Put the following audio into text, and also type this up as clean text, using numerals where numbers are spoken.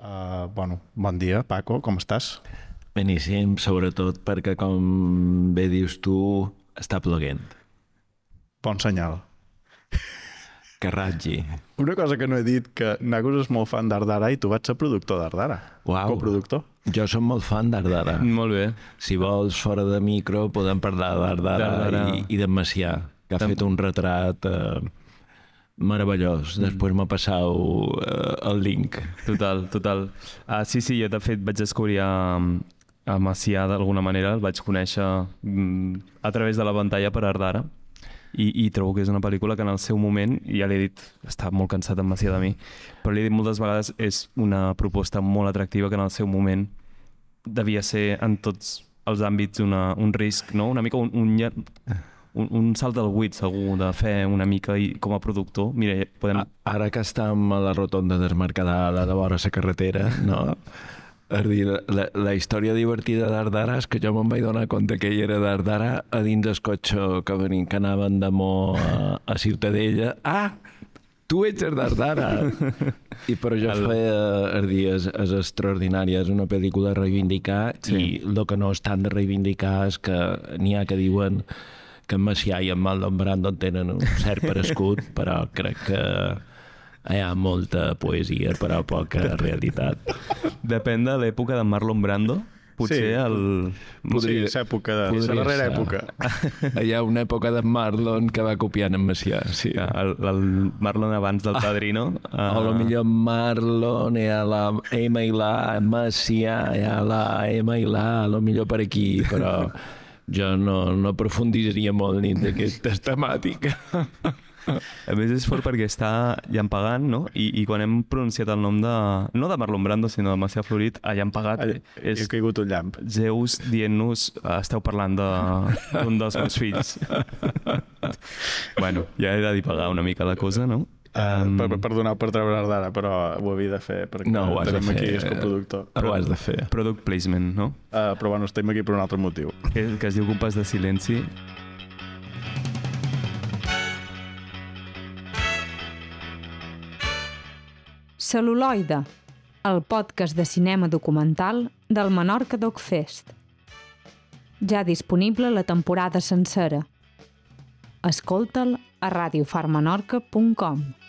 Bon dia, Paco, com estàs? Beníssim, sobretot perquè, com bé dius tu, està ploguent. Bon senyal. Que ratgi. Una cosa que no he dit, que Nagus és molt fan d'Ardara i tu vaig ser productor d'Ardara. Uau. Coproductor. Jo som molt fan d'Ardara. Molt bé. Si vols, fora de micro, podem parlar d'Ardara i d'en Macià, que ha fet un retrat meravellós. Després m'ha passat el link. Total. Sí, jo de fet vaig descobrir a Macià d'alguna manera, el vaig conèixer a través de la pantalla per Ardara i trobo que és una pel·lícula que en el seu moment, ja l'he dit, està molt cansat en Macià de mi, però l'he dit moltes vegades, és una proposta molt atractiva que en el seu moment devia ser en tots els àmbits un risc, no? Una mica un salt del buit, segur, de fer una mica i com a productor. Mira, podem... Ara que estem a la rotonda del Mercadal, a la vora la carretera, no? És dir, la història divertida d'Ardara és que jo me'n vaig donar compte que ell era d'Ardara a dins del cotxe que anaven d'amor a Ciutadella. Ah, tu ets d'Ardara! Però jo feia dies és extraordinària, és una pel·lícula a reivindicar, sí. I el que no és tant de reivindicar és que n'hi ha que diuen que en Macià i en Marlon Brando tenen un cert parescut, però crec que hi ha molta poesia, però poca realitat. Depèn de l'època de Marlon Brando. Potser sí, és època de... la darrera època. Hi ha una època de Marlon que va copiant en Macià, sí. El Marlon abans del Padrino. O potser Marlon, hi ha la M i la Macià, hi ha la M i la, potser per aquí, però jo no aprofunditzaria molt ni d'aquesta temàtica. A més és fort perquè està llampegant, no? I quan hem pronunciat el nom no de Marlon Brando, sinó de Macià Florit, a llampagat ha caigut un llamp. Zeus dient-nos esteu parlant d'un dels meus fills. Bueno, ja he de divagar una mica la cosa, no? Perdoneu per treure Ardara, però ho havia de fer perquè tenim aquí el coproductor. Ho has de fer. Product placement, no? Però bueno, estem aquí per un altre motiu. Que es diu Compàs de silenci. Cel·luloide, el podcast de cinema documental del Menorca Doc Fest. Ja disponible la temporada sencera. Escolta'l a radiofarmenorca.com.